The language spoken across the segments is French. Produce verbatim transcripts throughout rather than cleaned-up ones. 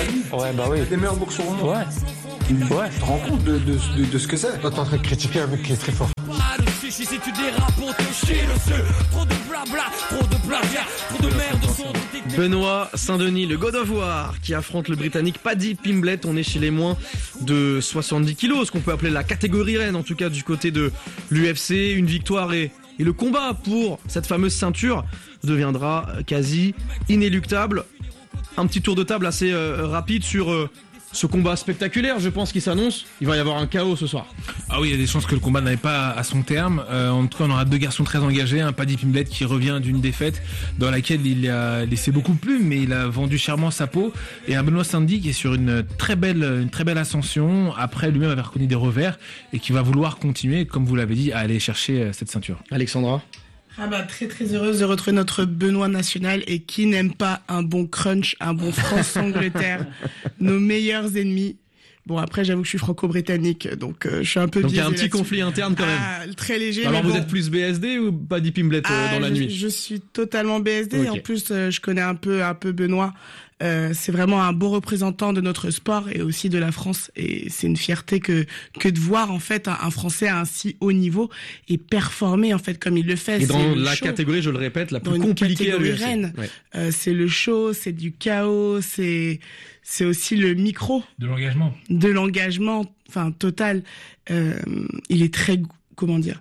Ouais, bah oui. C'est des meilleurs boxeurs au monde. Ouais. Ouais. Tu te rends compte de, de, de, de ce que c'est. Toi, t'es en train de critiquer un mec qui est très fort. Si tu dérapes, on te chie le feu. Trop de blabla, trop de plagiat, trop de merde sont détectés. Benoît Saint-Denis, le God of War, qui affronte le Britannique Paddy Pimblett. On est chez les moins de soixante-dix kilos, ce qu'on peut appeler la catégorie reine, en tout cas du côté de l'U F C. Une victoire et, et le combat pour cette fameuse ceinture deviendra quasi inéluctable. Un petit tour de table assez euh, rapide sur euh, ce combat spectaculaire, je pense, qui s'annonce. Il va y avoir un chaos ce soir. Ah oui, il y a des chances que le combat n'aille pas à son terme. Euh, en tout cas, on aura deux garçons très engagés. Un Paddy Pimblett qui revient d'une défaite dans laquelle il a laissé beaucoup de plumes, mais il a vendu chèrement sa peau. Et un Benoît Saint-Denis qui est sur une très belle, une très belle ascension. Après, lui-même avait reconnu des revers et qui va vouloir continuer, comme vous l'avez dit, à aller chercher cette ceinture. Alexandra? Ah bah très très heureuse de retrouver notre Benoît national, et qui n'aime pas un bon crunch, un bon France-Angleterre, nos meilleurs ennemis. Bon, après j'avoue que je suis franco-britannique, donc euh, je suis un peu Donc il y a un biaisée petit là-dessus. conflit interne quand même. Ah, très léger. Alors mais vous bon. êtes plus B S D ou Paddy Pimblett euh, Ah, dans la je, nuit? Je suis totalement B S D. Okay. Et en plus, euh, je connais un peu, un peu Benoît. Euh, c'est vraiment un beau représentant de notre sport et aussi de la France. Et c'est une fierté que que de voir en fait un, un Français à un si haut niveau et performer en fait comme il le fait. Et dans C'est la show. catégorie, je le répète, la Dans plus une compliquée à catégorie l'U F C. reine. Ouais. Euh, c'est le show, c'est du chaos, c'est c'est aussi le micro. De l'engagement. De l'engagement, enfin total. Euh, il est très, comment dire,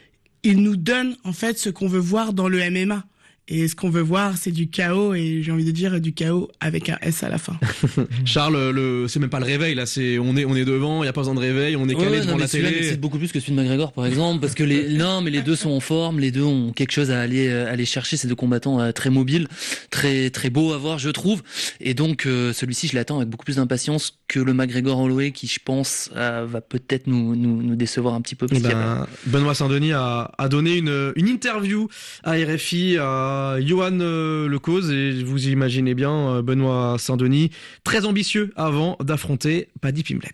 il nous donne en fait ce qu'on veut voir dans le M M A. Et ce qu'on veut voir, c'est du chaos, et j'ai envie de dire du chaos avec un S à la fin. Charles, le, c'est même pas le réveil là, c'est on est on est devant, il y a pas besoin de réveil, on est calé ouais, devant non, mais la celui-là télé. m'excite beaucoup plus que celui de McGregor par exemple, parce que les non mais les deux sont en forme, les deux ont quelque chose à aller euh, aller chercher. C'est deux combattants euh, très mobiles, très très beaux à voir je trouve, et donc euh, celui-ci je l'attends avec beaucoup plus d'impatience que le McGregor Holloway qui je pense euh, va peut-être nous, nous nous décevoir un petit peu. Parce Ben, qu'il y a... Benoît Saint-Denis a, a donné une, une interview à R F I à Johan euh, Lecause, et vous imaginez bien euh, Benoît Saint-Denis très ambitieux avant d'affronter Paddy Pimblett.